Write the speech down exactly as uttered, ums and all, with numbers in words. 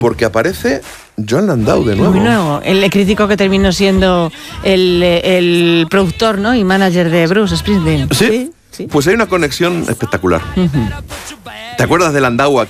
porque aparece Joan Landau de nuevo. Bueno, el crítico que terminó siendo el, el productor, ¿no? Y manager de Bruce Springsteen. ¿Sí? ¿Sí? Sí. Pues hay una conexión espectacular. Uh-huh. ¿Te acuerdas de Landau?